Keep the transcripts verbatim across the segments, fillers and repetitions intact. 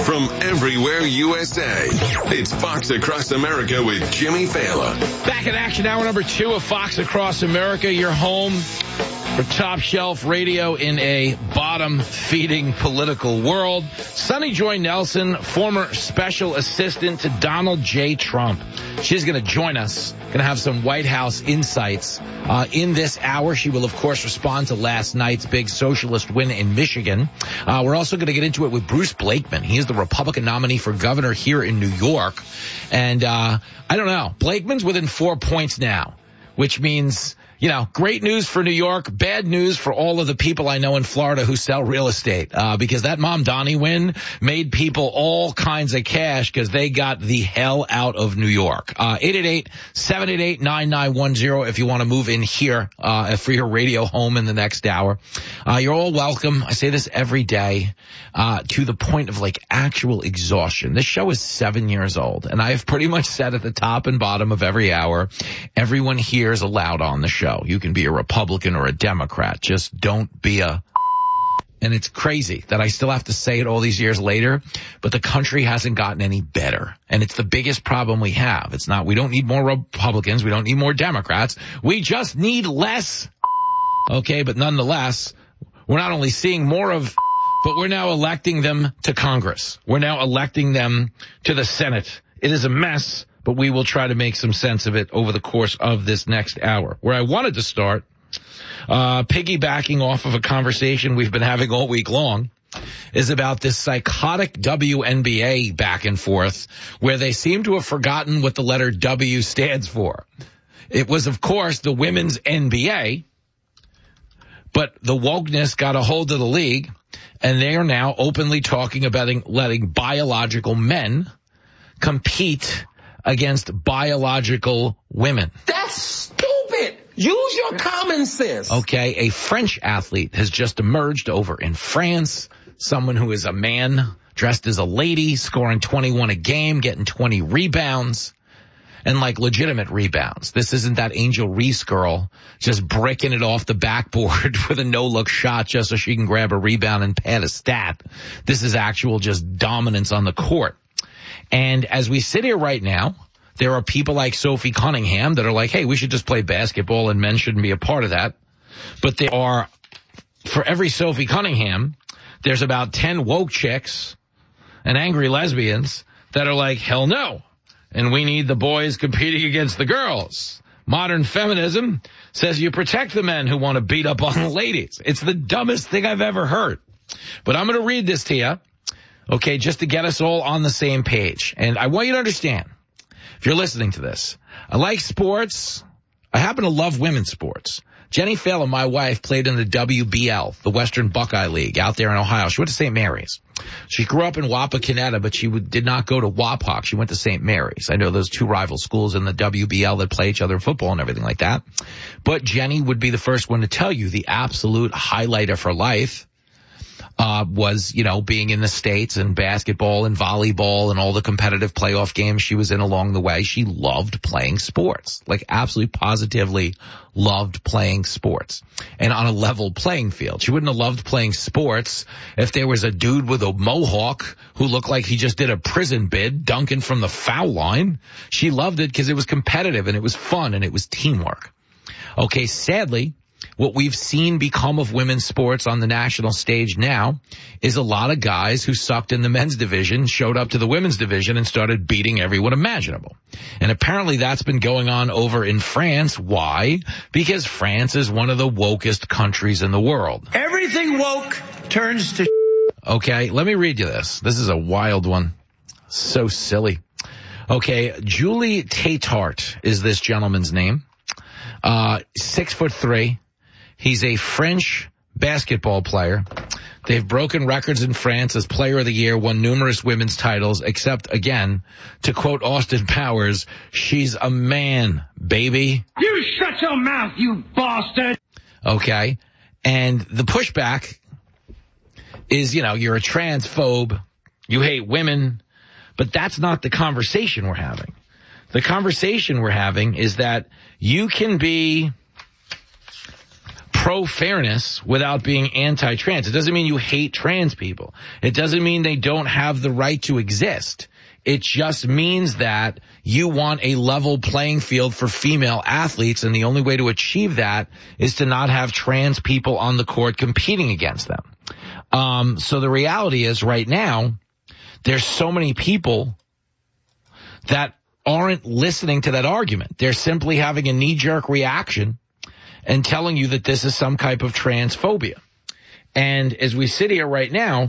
from everywhere U S A. It's Fox Across America with Jimmy Fallon. Back in action, hour number two of Fox Across America. Your home for top shelf radio in a bottom-feeding political world. Sonny Joy Nelson, former special assistant to Donald J. Trump. She's going to join us. Going to have some White House insights uh, in this hour. She will, of course, respond to last night's big socialist win in Michigan. Uh, we're also going to get into it with Bruce Blakeman. He is the Republican nominee for governor here in New York. And uh, I don't know. Blakeman's within four points now, which means, you know, great news for New York, bad news for all of the people I know in Florida who sell real estate, uh, because that Mamdani win made people all kinds of cash because they got the hell out of New York. Uh, eight eight eight, seven eight eight, nine nine one zero if you want to move in here, uh, for your radio home in the next hour. Uh, you're all welcome. I say this every day, uh, to the point of like actual exhaustion. This show is seven years old, and I have pretty much said at the top and bottom of every hour, everyone here is allowed on the show. You can be a Republican or a Democrat. Just don't be a... And it's crazy that I still have to say it all these years later, but the country hasn't gotten any better. And it's the biggest problem we have. It's not, we don't need more Republicans. We don't need more Democrats. We just need less. Okay, but nonetheless, we're not only seeing more of, but we're now electing them to Congress. We're now electing them to the Senate. It is a mess, but we will try to make some sense of it over the course of this next hour. Where I wanted to start, uh, piggybacking off of a conversation we've been having all week long, is about this psychotic W N B A back and forth, where they seem to have forgotten what the letter W stands for. It was, of course, the Women's N B A, but the wokeness got a hold of the league, and they are now openly talking about letting biological men compete against biological women. That's stupid. Use your common sense. Okay, a French athlete has just emerged over in France. Someone who is a man dressed as a lady, scoring twenty-one a game, getting twenty rebounds, and like legitimate rebounds. This isn't that Angel Reese girl just bricking it off the backboard with a no-look shot just so she can grab a rebound and pad a stat. This is actual just dominance on the court. And as we sit here right now, there are people like Sophie Cunningham that are like, hey, we should just play basketball and men shouldn't be a part of that. But there are, for every Sophie Cunningham, there's about ten woke chicks and angry lesbians that are like, hell no. And we need the boys competing against the girls. Modern feminism says you protect the men who want to beat up on the ladies. It's the dumbest thing I've ever heard. But I'm going to read this to you. Okay, just to get us all on the same page. And I want you to understand, if you're listening to this, I like sports. I happen to love women's sports. Jenny Fallon, my wife, played in the W B L, the Western Buckeye League, out there in Ohio. She went to Saint Mary's. She grew up in Wapakoneta, but she did not go to Wapak. She went to Saint Mary's. I know those two rival schools in the W B L that play each other in football and everything like that. But Jenny would be the first one to tell you the absolute highlight of her life Uh, was, you know, being in the States and basketball and volleyball and all the competitive playoff games she was in along the way. She loved playing sports, like absolutely positively loved playing sports, and on a level playing field. She wouldn't have loved playing sports if there was a dude with a mohawk who looked like he just did a prison bid dunking from the foul line. She loved it because it was competitive and it was fun and it was teamwork. Okay, sadly, what we've seen become of women's sports on the national stage now is a lot of guys who sucked in the men's division showed up to the women's division and started beating everyone imaginable. And apparently that's been going on over in France. Why? Because France is one of the wokest countries in the world. Everything woke turns to... Okay, let me read you this. This is a wild one. So silly. Okay, Julie Tétart is this gentleman's name. Uh, six foot three. He's a French basketball player. They've broken records in France as player of the year, won numerous women's titles, except, again, to quote Austin Powers, she's a man, baby. You shut your mouth, you bastard! Okay. And the pushback is, you know, you're a transphobe, you hate women, but that's not the conversation we're having. The conversation we're having is that you can be pro-fairness without being anti-trans. It doesn't mean you hate trans people. It doesn't mean they don't have the right to exist. It just means that you want a level playing field for female athletes, and the only way to achieve that is to not have trans people on the court competing against them. Um, so the reality is right now, there's so many people that aren't listening to that argument. They're simply having a knee-jerk reaction and telling you that this is some type of transphobia. And as we sit here right now,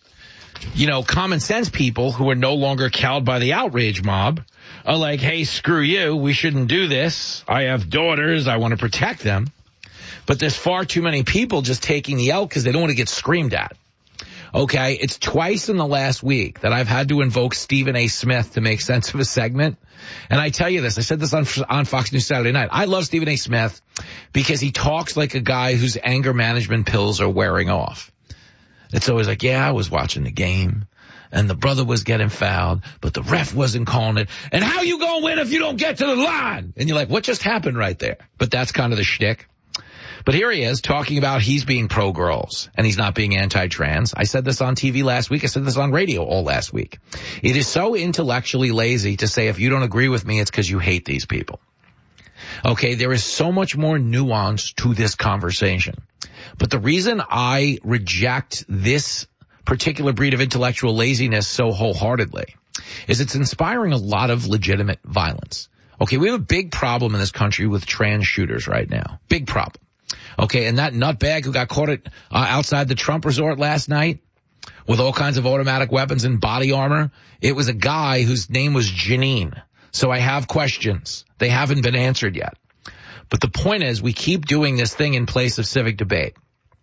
you know, common sense people who are no longer cowed by the outrage mob are like, hey, screw you. We shouldn't do this. I have daughters. I want to protect them. But there's far too many people just taking the L because they don't want to get screamed at. Okay, it's twice in the last week that I've had to invoke Stephen A. Smith to make sense of a segment. And I tell you this, I said this on, on Fox News Saturday night. I love Stephen A. Smith because he talks like a guy whose anger management pills are wearing off. It's always like, yeah, I was watching the game, and the brother was getting fouled, but the ref wasn't calling it. And how you gonna win if you don't get to the line? And you're like, what just happened right there? But that's kind of the shtick. But here he is talking about he's being pro-girls and he's not being anti-trans. I said this on T V last week. I said this on radio all last week. It is so intellectually lazy to say if you don't agree with me, it's because you hate these people. Okay, there is so much more nuance to this conversation. But the reason I reject this particular breed of intellectual laziness so wholeheartedly is it's inspiring a lot of legitimate violence. Okay, we have a big problem in this country with trans shooters right now. Big problem. Okay, and that nutbag who got caught at, uh, outside the Trump resort last night with all kinds of automatic weapons and body armor, it was a guy whose name was Janine. So I have questions. They haven't been answered yet. But the point is, we keep doing this thing in place of civic debate.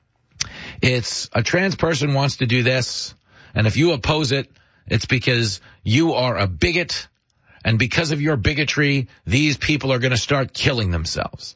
It's a trans person wants to do this, and if you oppose it, it's because you are a bigot, and because of your bigotry, these people are going to start killing themselves.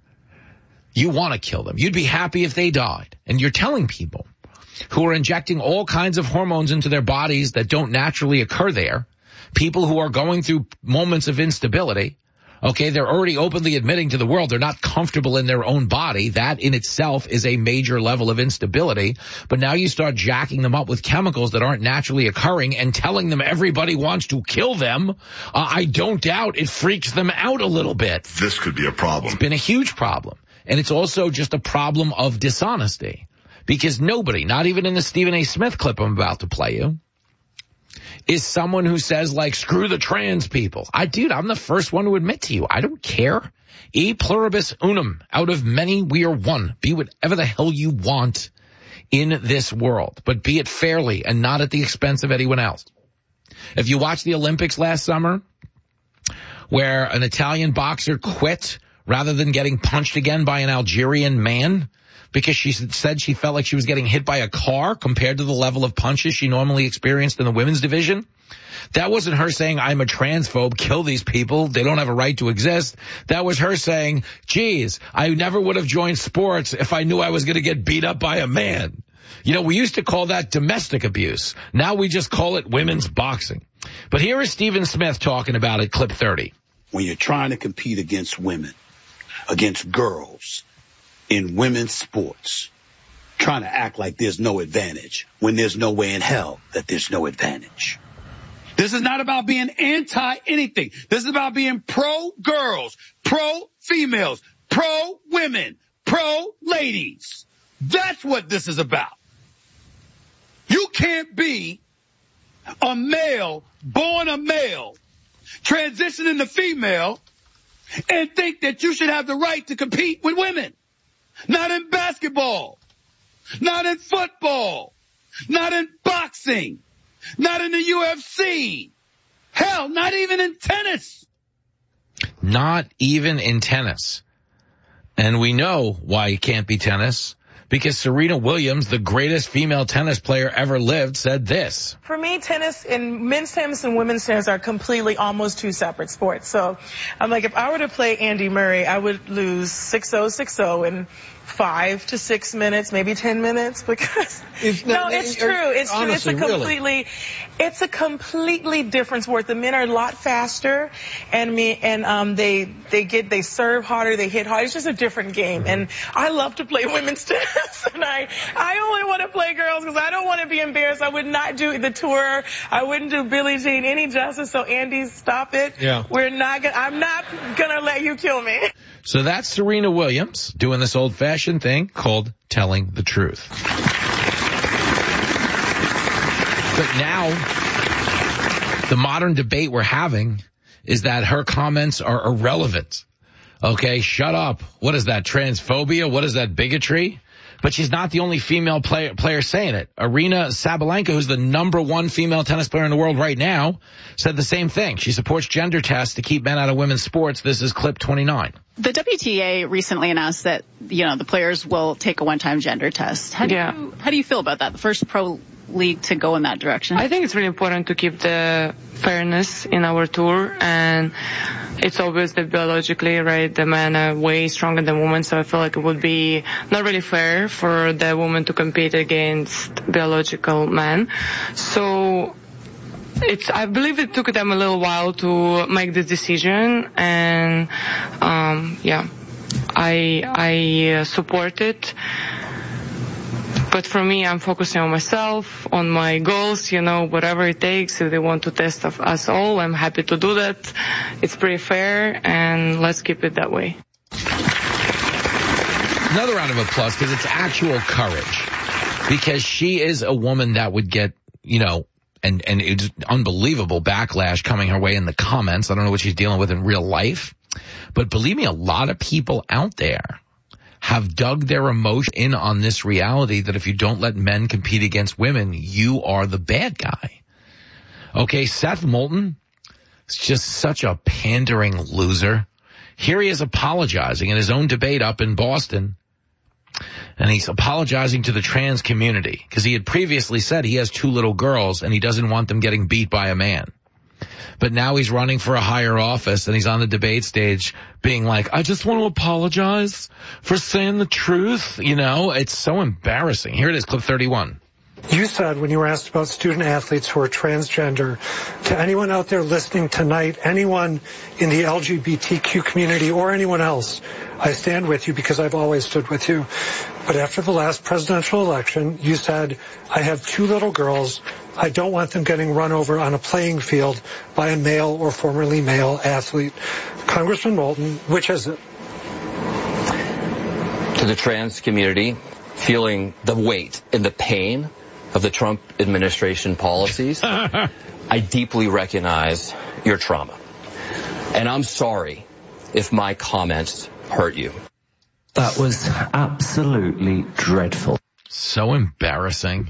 You want to kill them. You'd be happy if they died. And you're telling people who are injecting all kinds of hormones into their bodies that don't naturally occur there, people who are going through moments of instability, okay, they're already openly admitting to the world they're not comfortable in their own body. That in itself is a major level of instability. But now you start jacking them up with chemicals that aren't naturally occurring and telling them everybody wants to kill them. Uh, I don't doubt it freaks them out a little bit. This could be a problem. It's been a huge problem. And it's also just a problem of dishonesty. Because nobody, not even in the Stephen A. Smith clip I'm about to play you, is someone who says, like, screw the trans people. I, dude, I'm the first one to admit to you, I don't care. E pluribus unum. Out of many, we are one. Be whatever the hell you want in this world, but be it fairly and not at the expense of anyone else. If you watched the Olympics last summer, where an Italian boxer quit rather than getting punched again by an Algerian man, because she said she felt like she was getting hit by a car compared to the level of punches she normally experienced in the women's division. That wasn't her saying, I'm a transphobe, kill these people, they don't have a right to exist. That was her saying, geez, I never would have joined sports if I knew I was going to get beat up by a man. You know, we used to call that domestic abuse. Now we just call it women's boxing. But here is Stephen Smith talking about it, clip thirty. When you're trying to compete against women, against girls, in women's sports, trying to act like there's no advantage when there's no way in hell that there's no advantage. This is not about being anti-anything. This is about being pro-girls, pro-females, pro-women, pro-ladies. That's what this is about. You can't be a male, born a male, transitioning to female, and think that you should have the right to compete with women. Not in basketball, not in football, not in boxing, not in the U F C. Hell, not even in tennis. Not even in tennis. And we know why it can't be tennis. Because Serena Williams, the greatest female tennis player ever lived, said this. For me, tennis and men's tennis and women's tennis are completely almost two separate sports. So I'm like, if I were to play Andy Murray, I would lose six oh, six oh, and five to six minutes, maybe ten minutes, because It's no, not- it's true. It's true. honestly, It's a really. completely, it's a completely different sport. The men are a lot faster, and me and um they they get they serve harder, they hit harder. It's just a different game, Mm-hmm. and I love to play women's tennis, and I I only want to play girls because I don't want to be embarrassed. I would not do the tour. I wouldn't do Billie Jean any justice. So Andy, stop it. Yeah. We're not gonna. I'm not gonna let you kill me. So that's Serena Williams doing this old-fashioned thing called telling the truth. But now, the modern debate we're having is that her comments are irrelevant. Okay, shut up. What is that, transphobia? What is that, bigotry? But she's not the only female player, player saying it. Arina Sabalenka, who's the number one female tennis player in the world right now, said the same thing. She supports gender tests to keep men out of women's sports. This is clip twenty-nine. The W T A recently announced that, you know, the players will take a one-time gender test. How do Yeah. you, how do you feel about that? The first pro league to go in that direction? I think it's really important to keep the fairness in our tour, and it's obvious that biologically, right, the men are way stronger than women, so I feel like it would be not really fair for the woman to compete against biological men. So it's, I believe it took them a little while to make this decision, and um, yeah, I I uh, support it. But for me, I'm focusing on myself, on my goals, you know, whatever it takes. If they want to test of us all, I'm happy to do that. It's pretty fair, and let's keep it that way. Another round of applause because it's actual courage. Because she is a woman that would get, you know, and, and it's unbelievable backlash coming her way in the comments. I don't know what she's dealing with in real life. But believe me, a lot of people out there have dug their emotion in on this reality that if you don't let men compete against women, you are the bad guy. Okay, Seth Moulton is just such a pandering loser. Here he is apologizing in his own debate up in Boston. And he's apologizing to the trans community because he had previously said he has two little girls and he doesn't want them getting beat by a man. But now he's running for a higher office and he's on the debate stage being like, I just want to apologize for saying the truth. You know, it's so embarrassing. Here it is, clip thirty-one. You said when you were asked about student athletes who are transgender, to anyone out there listening tonight, anyone in the L G B T Q community or anyone else, I stand with you because I've always stood with you. But after the last presidential election, you said, I have two little girls. I don't want them getting run over on a playing field by a male or formerly male athlete. Congressman Moulton, which is it? To the trans community, feeling the weight and the pain of the Trump administration policies, I deeply recognize your trauma. And I'm sorry if my comments hurt you. That was absolutely dreadful. So embarrassing.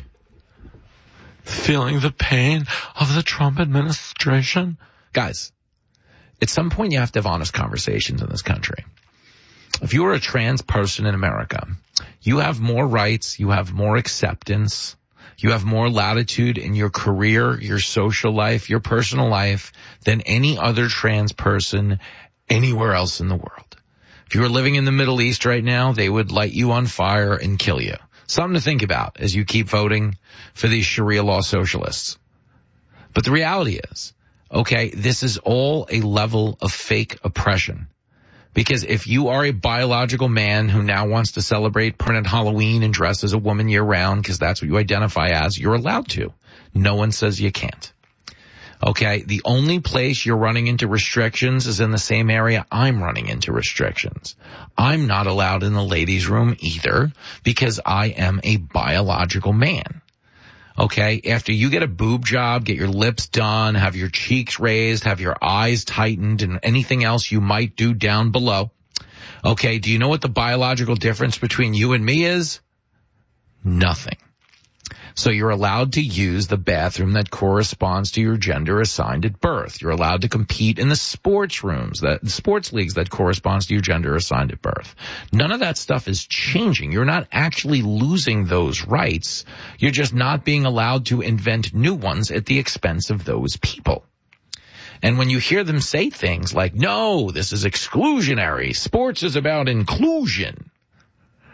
Feeling the pain of the Trump administration. Guys, at some point you have to have honest conversations in this country. If you are a trans person in America, you have more rights, you have more acceptance, you have more latitude in your career, your social life, your personal life than any other trans person anywhere else in the world. If you were living in the Middle East right now, they would light you on fire and kill you. Something to think about as you keep voting for these Sharia law socialists. But the reality is, okay, this is all a level of fake oppression. Because if you are a biological man who now wants to celebrate permanent Halloween and dress as a woman year round because that's what you identify as, you're allowed to. No one says you can't. Okay, the only place you're running into restrictions is in the same area I'm running into restrictions. I'm not allowed in the ladies' room either because I am a biological man. Okay, after you get a boob job, get your lips done, have your cheeks raised, have your eyes tightened, and anything else you might do down below. Okay, do you know what the biological difference between you and me is? Nothing. So you're allowed to use the bathroom that corresponds to your gender assigned at birth. You're allowed to compete in the sports rooms, that sports leagues that corresponds to your gender assigned at birth. None of that stuff is changing. You're not actually losing those rights. You're just not being allowed to invent new ones at the expense of those people. And when you hear them say things like, no, this is exclusionary, sports is about inclusion.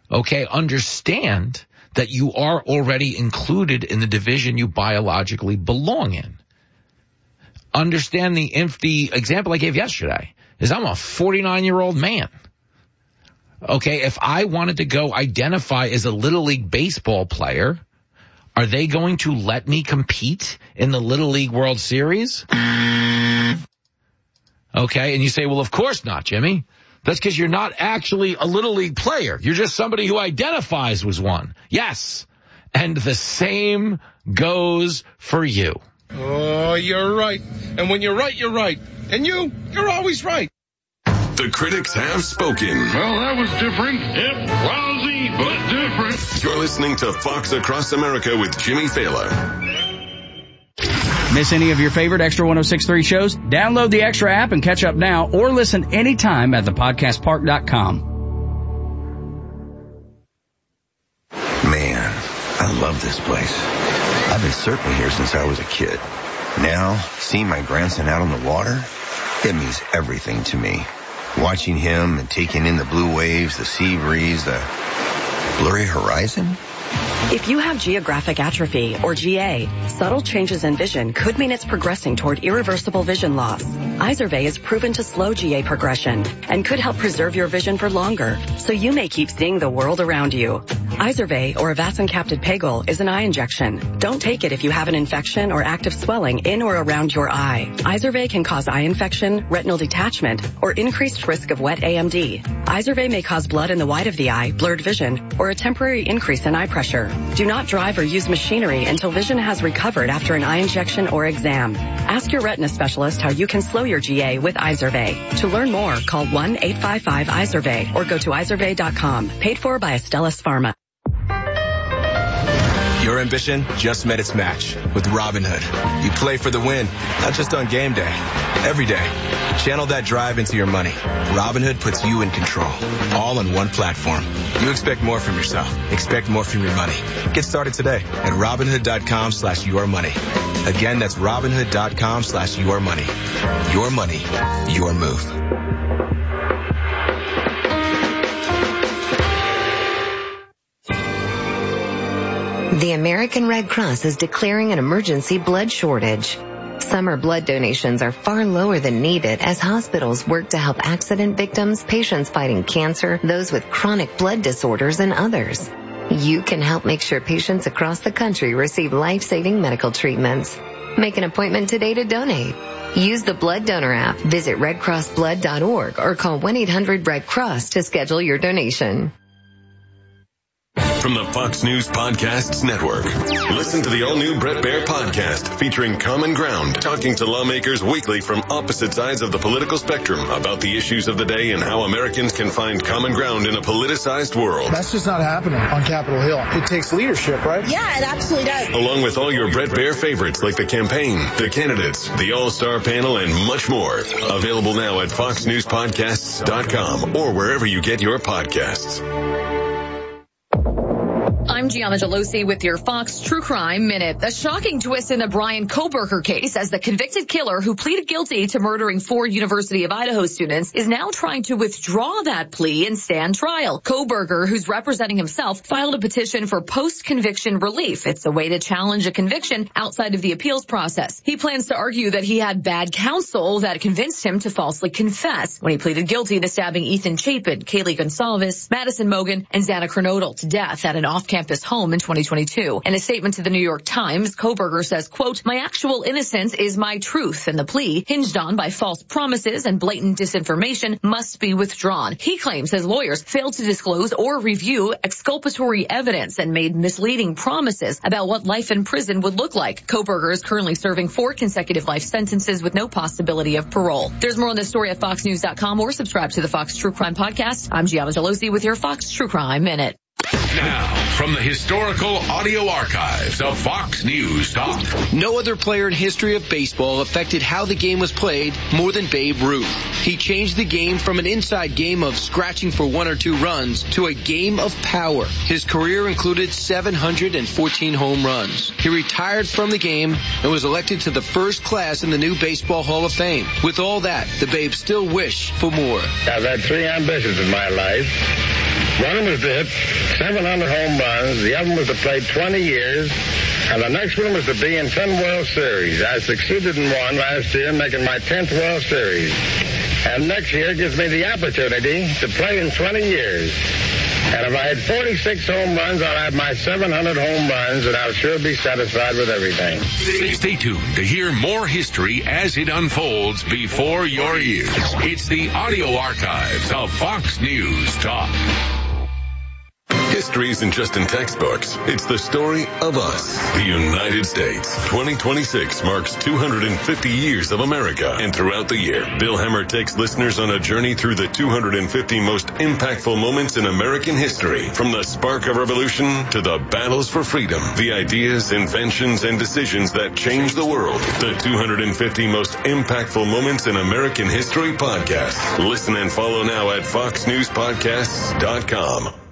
Okay, understand that you are already included in the division you biologically belong in. Understand the, if the example I gave yesterday is I'm a forty-nine-year-old man. Okay, if I wanted to go identify as a Little League baseball player, are they going to let me compete in the Little League World Series? Okay, and you say, well, of course not, Jimmy. That's because you're not actually a Little League player. You're just somebody who identifies as one. Yes, and the same goes for you. Oh, you're right. And when you're right, you're right. And you, you're always right. The critics have spoken. Well, that was different. Yep, lousy, but different. You're listening to Fox Across America with Jimmy Failla. Miss any of your favorite Extra one oh six point three shows? Download the Extra app and catch up now, or listen anytime at the podcast park dot com. Man, I love this place. I've been surfing here since I was a kid. Now, seeing my grandson out on the water, it means everything to me. Watching him and taking in the blue waves, the sea breeze, the blurry horizon. If you have geographic atrophy, or G A, subtle changes in vision could mean it's progressing toward irreversible vision loss. Izervay is proven to slow G A progression and could help preserve your vision for longer, so you may keep seeing the world around you. Izervay, or Avastin-capted Pagel, is an eye injection. Don't take it if you have an infection or active swelling in or around your eye. Izervay can cause eye infection, retinal detachment, or increased risk of wet A M D. Izervay may cause blood in the white of the eye, blurred vision, or a temporary increase in eye pressure. Do not drive or use machinery until vision has recovered after an eye injection or exam. Ask your retina specialist how you can slow your G A with Izervay. To learn more, call one eight five five Izervay or go to izervay dot com. Paid for by Astellas Pharma. Your ambition just met its match with Robinhood. You play for the win, not just on game day, every day. Channel that drive into your money. Robinhood puts you in control, all on one platform. You expect more from yourself. Expect more from your money. Get started today at Robinhood dot com slash your money. Again, that's Robinhood dot com slash your money. Your money, your move. The American Red Cross is declaring an emergency blood shortage. Summer blood donations are far lower than needed as hospitals work to help accident victims, patients fighting cancer, those with chronic blood disorders, and others. You can help make sure patients across the country receive life-saving medical treatments. Make an appointment today to donate. Use the Blood Donor app, visit red cross blood dot org, or call one eight hundred red cross to schedule your donation. From the Fox News Podcasts Network. Listen to the all-new Bret Baier podcast featuring Common Ground, talking to lawmakers weekly from opposite sides of the political spectrum about the issues of the day and how Americans can find common ground in a politicized world. That's just not happening on Capitol Hill. It takes leadership, right? Yeah, it absolutely does. Along with all your Bret Baier favorites like the campaign, the candidates, the all-star panel, and much more. Available now at fox news podcasts dot com or wherever you get your podcasts. I'm Gianna Gelosi with your Fox True Crime Minute. A shocking twist in the Brian Kohberger case as the convicted killer who pleaded guilty to murdering four University of Idaho students is now trying to withdraw that plea and stand trial. Kohberger, who's representing himself, filed a petition for post-conviction relief. It's a way to challenge a conviction outside of the appeals process. He plans to argue that he had bad counsel that convinced him to falsely confess when he pleaded guilty to stabbing Ethan Chapin, Kaylee Gonsalves, Madison Mogen, and Xana Kernodle to death at an off-campus home in twenty twenty-two. In a statement to the New York Times, Kohberger says, quote, "My actual innocence is my truth, and the plea, hinged on by false promises and blatant disinformation, must be withdrawn." He claims his lawyers failed to disclose or review exculpatory evidence and made misleading promises about what life in prison would look like. Kohberger is currently serving four consecutive life sentences with no possibility of parole. There's more on this story at fox news dot com or subscribe to the Fox True Crime Podcast. I'm Gianna Gelosi with your Fox True Crime Minute. Now, from the historical audio archives of Fox News Talk. No other player in history of baseball affected how the game was played more than Babe Ruth. He changed the game from an inside game of scratching for one or two runs to a game of power. His career included seven hundred fourteen home runs. He retired from the game and was elected to the first class in the new Baseball Hall of Fame. With all that, the Babe still wish for more. I've had three ambitions in my life. One of them was to hit seven hundred home runs. The other one was to play twenty years. And the next one was to be in ten World Series. I succeeded in one last year, making my tenth World Series. And next year gives me the opportunity to play in twenty years. And if I had forty-six home runs, I'll have my seven hundred home runs, and I'll sure be satisfied with everything. Stay tuned to hear more history as it unfolds before your ears. It's the audio archives of Fox News Talk. History isn't just in textbooks. It's the story of us, the United States. twenty twenty-six marks two hundred fifty years of America. And throughout the year, Bill Hemmer takes listeners on a journey through the two hundred fifty most impactful moments in American history. From the spark of revolution to the battles for freedom, the ideas, inventions, and decisions that changed the world. The two hundred fifty most impactful moments in American history podcast. Listen and follow now at fox news podcasts dot com.